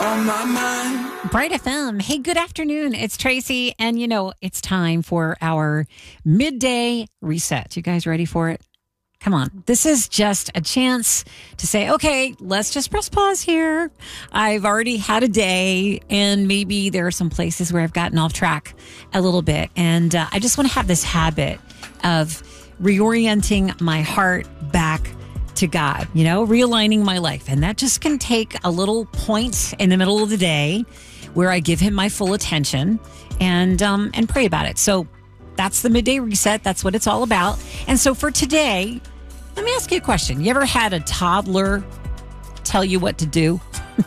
on my mind. Bright FM. Hey, good afternoon. It's Tracy. And it's time for our midday reset. You guys ready for it? Come on. This is just a chance to say, okay, let's just press pause here. I've already had a day, and maybe there are some places where I've gotten off track a little bit. And I just want to have this habit of reorienting my heart back to God, realigning my life. And that just can take a little point in the middle of the day where I give him my full attention and pray about it. So that's the midday reset. That's what it's all about. And so for today, let me ask you a question. You ever had a toddler tell you what to do?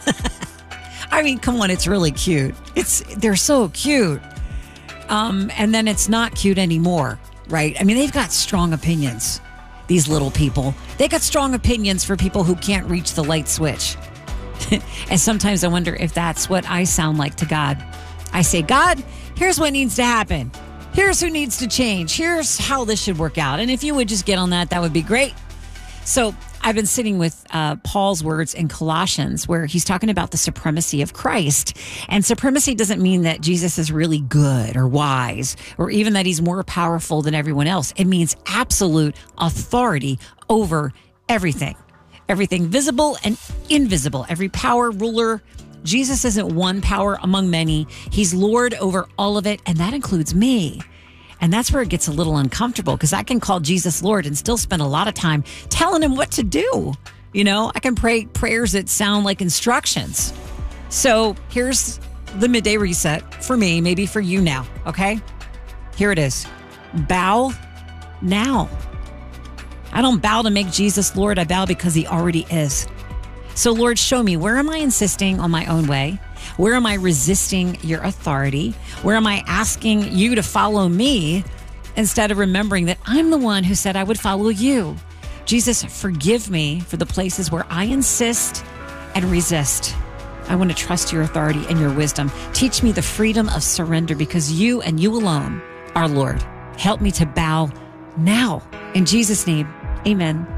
I mean, come on, it's really cute. They're so cute. And then it's not cute anymore, right? I mean, they've got strong opinions, these little people. They got strong opinions for people who can't reach the light switch. And sometimes I wonder if that's what I sound like to God. I say, God, here's what needs to happen. Here's who needs to change. Here's how this should work out. And if you would just get on that would be great. So I've been sitting with Paul's words in Colossians, where he's talking about the supremacy of Christ. And supremacy doesn't mean that Jesus is really good or wise, or even that he's more powerful than everyone else. It means absolute authority over everything visible and invisible, every power, ruler. Jesus isn't one power among many. He's Lord over all of it, and that includes me. And that's where it gets a little uncomfortable, because I can call Jesus Lord and still spend a lot of time telling him what to do. I can pray prayers that sound like instructions. So here's the midday reset for me, maybe for you now, okay? Here it is. Bow now. I don't bow to make Jesus Lord. I bow because he already is. So Lord, show me, where am I insisting on my own way? Where am I resisting your authority? Where am I asking you to follow me instead of remembering that I'm the one who said I would follow you? Jesus, forgive me for the places where I insist and resist. I want to trust your authority and your wisdom. Teach me the freedom of surrender, because you and you alone are Lord. Help me to bow now. In Jesus' name, amen.